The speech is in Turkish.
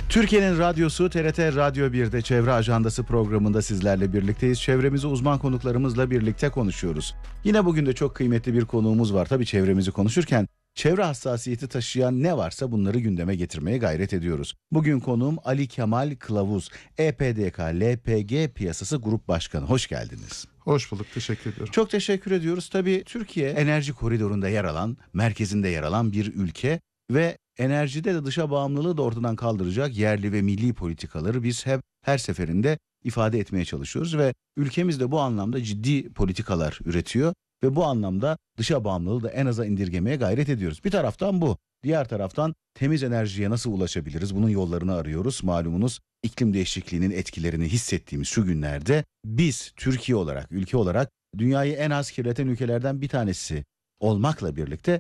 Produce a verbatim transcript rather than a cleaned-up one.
Türkiye'nin radyosu T R T Radyo bir'de Çevre Ajandası programında sizlerle birlikteyiz. Çevremizi uzman konuklarımızla birlikte konuşuyoruz. Yine bugün de çok kıymetli bir konuğumuz var. Tabii çevremizi konuşurken çevre hassasiyeti taşıyan ne varsa bunları gündeme getirmeye gayret ediyoruz. Bugün konuğum Ali Kemal Kılavuz, E P D K L P G Piyasası Grup Başkanı. Hoş geldiniz. Hoş bulduk, teşekkür ediyorum. Çok teşekkür ediyoruz. Tabii Türkiye enerji koridorunda yer alan, merkezinde yer alan bir ülke ve enerjide de dışa bağımlılığı da ortadan kaldıracak yerli ve milli politikaları biz hep her seferinde ifade etmeye çalışıyoruz ve ülkemiz de bu anlamda ciddi politikalar üretiyor ve bu anlamda dışa bağımlılığı da en aza indirgemeye gayret ediyoruz. Bir taraftan bu, diğer taraftan temiz enerjiye nasıl ulaşabiliriz? Bunun yollarını arıyoruz. Malumunuz iklim değişikliğinin etkilerini hissettiğimiz şu günlerde biz Türkiye olarak, ülke olarak dünyayı en az kirleten ülkelerden bir tanesi olmakla birlikte